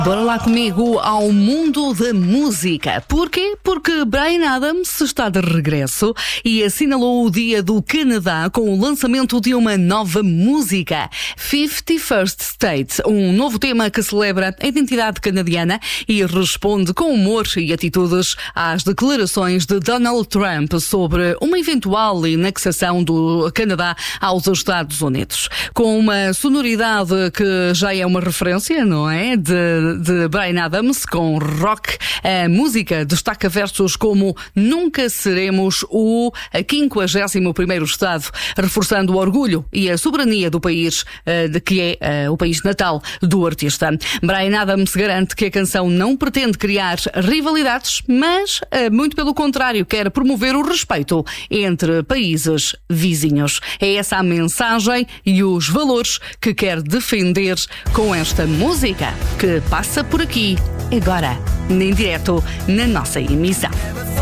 Bora lá comigo ao mundo da música. Porquê? Porque Bryan Adams está de regresso e assinalou o Dia do Canadá com o lançamento de uma nova música, 51st State, um novo tema que celebra a identidade canadiana e responde com humor e atitudes às declarações de Donald Trump sobre uma eventual anexação do Canadá aos Estados Unidos. Com uma sonoridade que já é uma referência, não é? De Bryan Adams, com rock, a música destaca versos como "Nunca seremos o 51º Estado", reforçando o orgulho e a soberania do país, que é o país natal do artista. Bryan Adams garante que a canção não pretende criar rivalidades, mas, muito pelo contrário, quer promover o respeito entre países vizinhos. É essa a mensagem e os valores que quer defender com esta música, que passa por aqui agora, em direto, na nossa emissão.